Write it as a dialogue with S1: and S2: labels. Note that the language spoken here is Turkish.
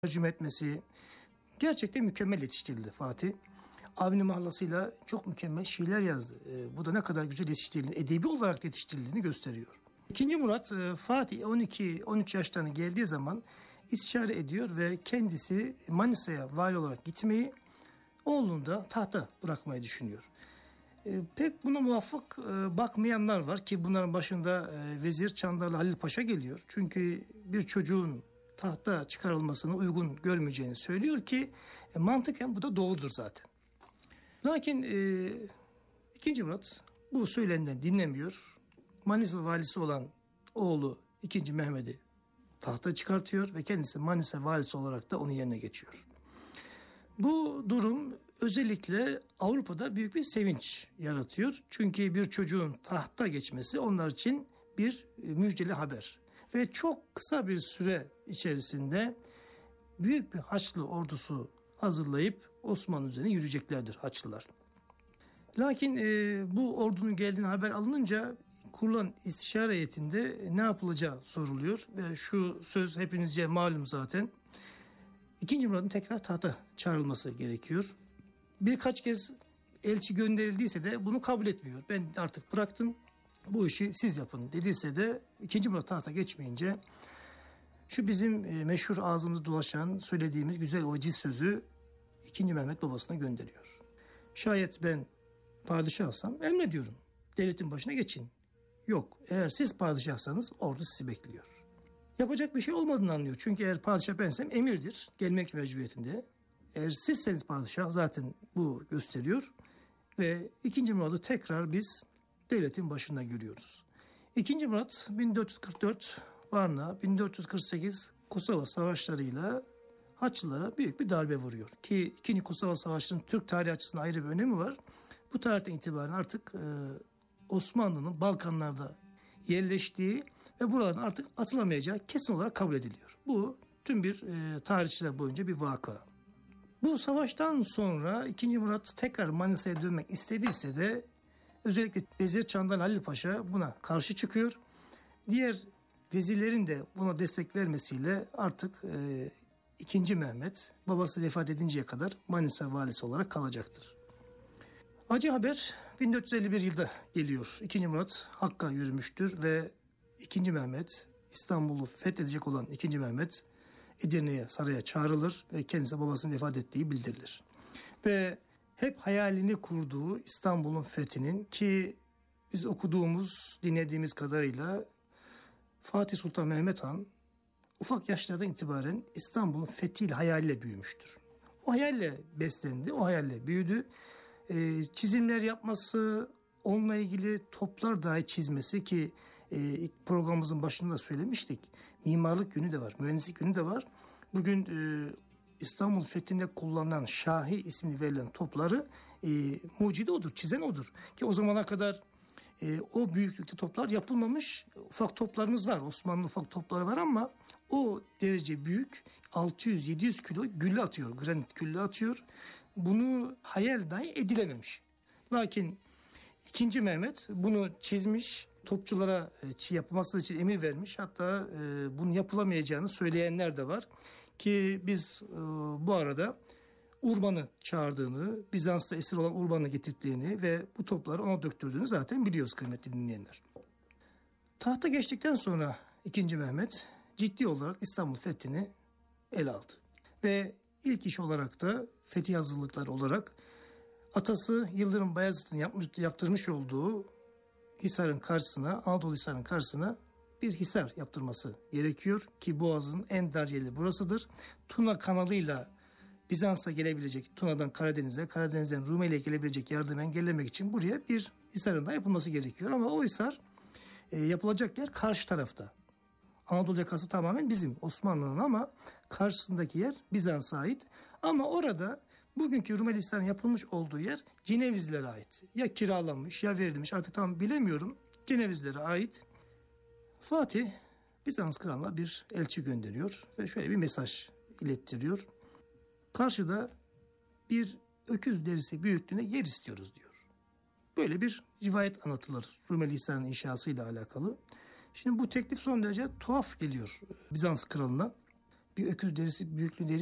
S1: tercüme etmesi gerçekten mükemmel yetiştirildi Fatih. Avni Mahlası'yla çok mükemmel şiirler yazdı. Bu da ne kadar güzel yetiştirildiğini, edebi olarak yetiştirildiğini gösteriyor. İkinci Murat, Fatih 12-13 yaşlarına geldiği zaman istişare ediyor ve kendisi Manisa'ya vali olarak gitmeyi, oğlunu da tahta bırakmayı düşünüyor. Pek buna muvaffak bakmayanlar var ki bunların başında Vezir Çandarlı Halil Paşa geliyor. Çünkü bir çocuğun tahta çıkarılmasını uygun görmeyeceğini söylüyor ki mantıken bu da doğrudur zaten. Lakin 2. Murat bu söylenenden dinlemiyor. Manisa valisi olan oğlu 2. Mehmet'i tahta çıkartıyor ve kendisi Manisa valisi olarak da onun yerine geçiyor. Bu durum özellikle Avrupa'da büyük bir sevinç yaratıyor. Çünkü bir çocuğun tahta geçmesi onlar için bir müjdeli haber. Ve çok kısa bir süre içerisinde büyük bir Haçlı ordusu hazırlayıp Osmanlı üzerine yürüyeceklerdir Haçlılar. Lakin bu ordunun geldiğini haber alınınca kurulan istişare heyetinde ne yapılacağı soruluyor. Ve şu söz hepinizce malum zaten. 2. Murat'ın tekrar tahta çağrılması gerekiyor. Birkaç kez elçi gönderildiyse de bunu kabul etmiyor. Ben artık bıraktım, bu işi siz yapın dediyse de 2. Murat tahta geçmeyince şu bizim meşhur ağzımızda dolaşan söylediğimiz güzel o aciz sözü 2. Mehmet babasına gönderiyor. Şayet ben padişahsam emrediyorum, devletin başına geçin. Yok, eğer siz padişahsanız ordu sizi bekliyor. Yapacak bir şey olmadığını anlıyor. Çünkü eğer padişah bensem emirdir, gelmek mecburiyetinde. Eğer sizseniz padişah zaten bu gösteriyor. Ve 2. Murat'ı tekrar biz devletin başında görüyoruz. 2. Murat 1444 Varna, 1448 Kosova savaşlarıyla Haçlılara büyük bir darbe vuruyor. Ki 2. Kosova Savaşı'nın Türk tarihi açısından ayrı bir önemi var. Bu tarihten itibaren artık Osmanlı'nın Balkanlarda yerleştiği ve buradan artık atılamayacağı kesin olarak kabul ediliyor. Bu tüm bir tarihçiler boyunca bir vaka. Bu savaştan sonra 2. Murat tekrar Manisa'ya dönmek istediyse de özellikle Vezir Çandarlı Halil Paşa buna karşı çıkıyor. Diğer vezirlerin de buna destek vermesiyle artık 2. Mehmet babası vefat edinceye kadar Manisa valisi olarak kalacaktır. Acı haber 1451 yılda geliyor. 2. Murat Hakk'a yürümüştür ve 2. Mehmet, İstanbul'u fethedecek olan 2. Mehmet Edirne'ye, saraya çağrılır ve kendisi babasının vefat ettiği bildirilir. Ve hep hayalini kurduğu İstanbul'un fethinin, ki biz okuduğumuz, dinlediğimiz kadarıyla Fatih Sultan Mehmet Han ufak yaşlardan itibaren İstanbul'un fethiyle, hayaliyle büyümüştür. O hayalle beslendi, o hayalle büyüdü. Çizimler yapması, onunla ilgili toplar dahi çizmesi, ki ilk programımızın başında söylemiştik. Mimarlık yönü de var, mühendislik yönü de var. Bugün İstanbul fethinde kullanılan Şahi ismini verilen topları mucidi odur, çizen odur. Ki o zamana kadar o büyüklükte toplar yapılmamış. Ufak toplarımız var, Osmanlı ufak topları var ama o derece büyük, 600-700 kilo gülle atıyor, granit gülle atıyor. Bunu hayal dahi edilememiş. Lakin 2. Mehmet bunu çizmiş, topçulara yapılması için emir vermiş. Hatta bunun yapılamayacağını söyleyenler de var. Ki biz bu arada Urban'ı çağırdığını, Bizans'ta esir olan Urban'ı getirdiğini ve bu topları ona döktürdüğünü zaten biliyoruz kıymetli dinleyenler. Tahta geçtikten sonra 2. Mehmet ciddi olarak İstanbul fethini ele aldı. Ve ilk iş olarak da fetih hazırlıkları olarak atası Yıldırım Bayezid'in yaptırmış olduğu Hisar'ın karşısına, Anadolu Hisar'ın karşısına bir hisar yaptırması gerekiyor ki Boğaz'ın en dar yeri burasıdır. Tuna kanalıyla Bizans'a gelebilecek, Tuna'dan Karadeniz'e, Karadeniz'den Rumeli'ye gelebilecek yardımı engellemek için buraya bir hisarın da yapılması gerekiyor. Ama o hisar yapılacak yer karşı tarafta. Anadolu yakası tamamen bizim, Osmanlı'nın, ama karşısındaki yer Bizans'a ait. Ama orada bugünkü Rumeli Hisarı'nın yapılmış olduğu yer Cenevizlilere ait. Ya kiralanmış ya verilmiş, artık tam bilemiyorum. Cenevizlilere ait. Fatih Bizans kralına bir elçi gönderiyor ve şöyle bir mesaj ilettiriyor. Karşıda bir öküz derisi büyüklüğünde yer istiyoruz diyor. Böyle bir rivayet anlatılır Rumeli Hisarı'nın inşasıyla alakalı. Şimdi bu teklif son derece tuhaf geliyor Bizans kralına. bir öküz derisi büyüklüğünde